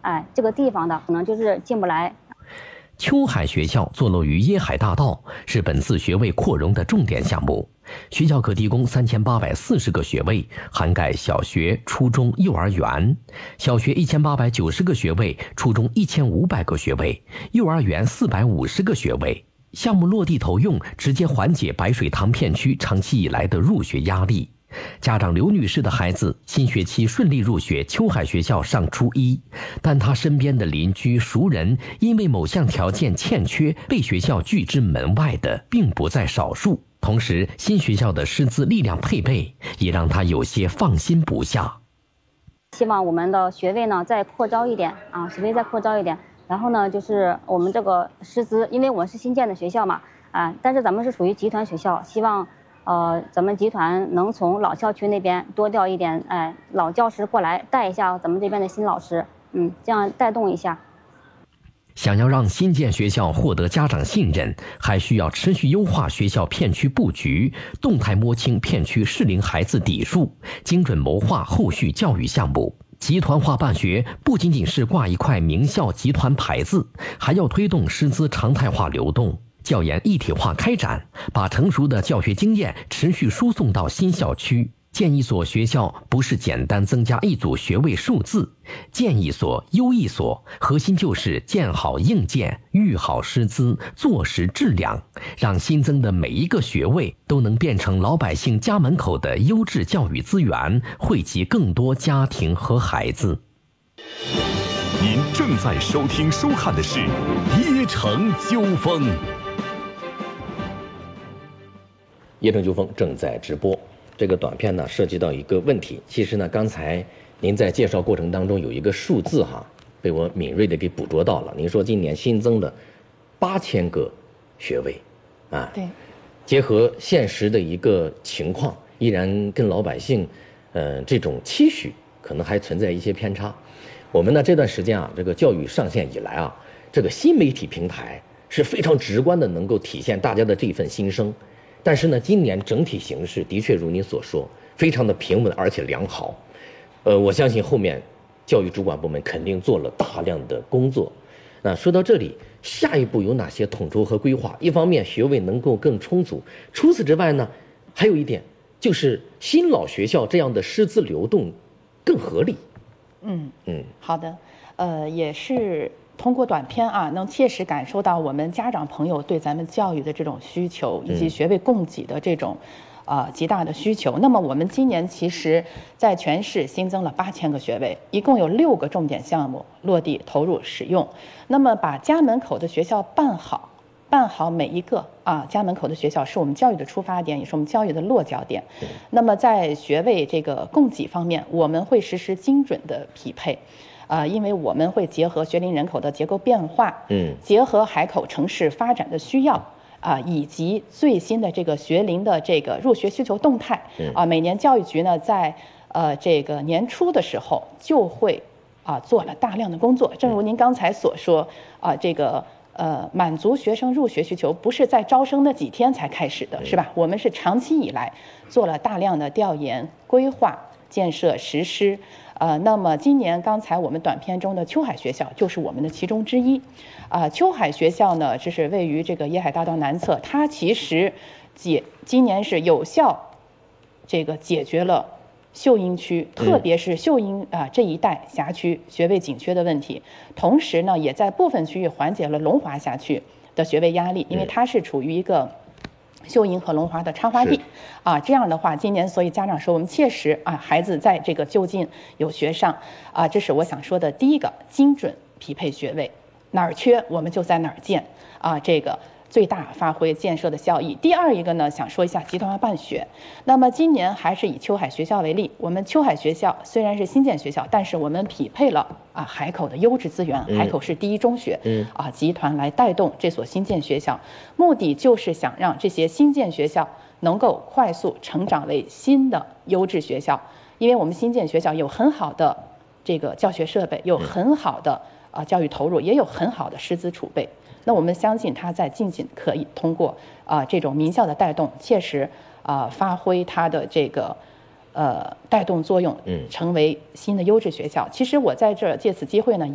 这个地方的，可能就是进不来。 秋海学校坐落于椰海大道，是本次学位扩容的重点项目。学校可提供3840个学位，涵盖小学、初中、幼儿园。小学1890个学位，初中1500个学位，幼儿园450个学位。项目落地投用，直接缓解白水塘片区长期以来的入学压力。家长刘女士的孩子新学期顺利入学秋海学校上初一，但她身边的邻居熟人因为某项条件欠缺被学校拒之门外的并不在少数。同时，新学校的师资力量配备也让她有些放心不下。 希望我们的学位呢再扩招一点学位再扩招一点。然后呢，就是我们这个师资，因为我们是新建的学校嘛但是咱们是属于集团学校，希望咱们集团能从老校区那边多调一点老教师过来带一下咱们这边的新老师，这样带动一下。 想要让新建学校获得家长信任，还需要持续优化学校片区布局，动态摸清片区适龄孩子底数，精准谋划后续教育项目。集团化办学不仅仅是挂一块名校集团牌子，还要推动师资常态化流动，教研一体化开展，把成熟的教学经验持续输送到新校区。建一所学校不是简单增加一组学位数字，建一所优一所，核心就是建好硬件，育好师资，做实质量，让新增的每一个学位都能变成老百姓家门口的优质教育资源，惠及更多家庭和孩子。 您正在收听收看的是《椰城纠纷》。 椰城纠纷正在直播。这个短片呢涉及到一个问题，其实呢刚才您在介绍过程当中有一个数字被我敏锐的给捕捉到了。您说今年新增了8000个学位对， 结合现实的一个情况，依然跟老百姓这种期许可能还存在一些偏差。我们呢这段时间这个教育上线以来这个新媒体平台是非常直观的能够体现大家的这份心声。但是呢，今年整体形势的确如您所说，非常的平稳而且良好。我相信后面教育主管部门肯定做了大量的工作。那说到这里，下一步有哪些统筹和规划？一方面学位能够更充足，除此之外呢，还有一点就是新老学校这样的师资流动更合理。 好的，也是。通过短片能切实感受到我们家长朋友对咱们教育的这种需求，以及学位供给的这种极大的需求。那么我们今年其实在全市新增了8000个学位，一共有6个重点项目落地投入使用。那么把家门口的学校办好每一个家门口的学校是我们教育的出发点，也是我们教育的落脚点。那么在学位这个供给方面，我们会实施精准的匹配。因为我们会结合学龄人口的结构变化，结合海口城市发展的需要，以及最新的这个学龄的这个入学需求动态，每年教育局呢在这个年初的时候就会做了大量的工作。正如您刚才所说，这个满足学生入学需求不是在招生那几天才开始的，是吧？我们是长期以来做了大量的调研、规划、建设、实施。那么今年刚才我们短片中的秋海学校就是我们的其中之一。秋海学校呢，这是位于这个椰海大道南侧，它其实今年是有效这个解决了秀英区，特别是秀英这一带辖区学位紧缺的问题，同时呢，也在部分区域缓解了龙华辖区的学位压力，因为它是处于一个秀英和龙华的插花地这样的话，今年所以家长说我们切实孩子在这个就近有学上这是我想说的第一个，精准匹配学位，哪儿缺我们就在哪儿建这个最大发挥建设的效益。第二一个呢，想说一下集团化办学。那么今年还是以秋海学校为例，我们秋海学校虽然是新建学校，但是我们匹配了海口的优质资源，海口市第一中学集团来带动这所新建学校，目的就是想让这些新建学校能够快速成长为新的优质学校。因为我们新建学校有很好的这个教学设备，有很好的教育投入，也有很好的师资储备。那我们相信它在近可以通过这种名校的带动，切实发挥它的这个带动作用，成为新的优质学校。其实我在这借此机会呢。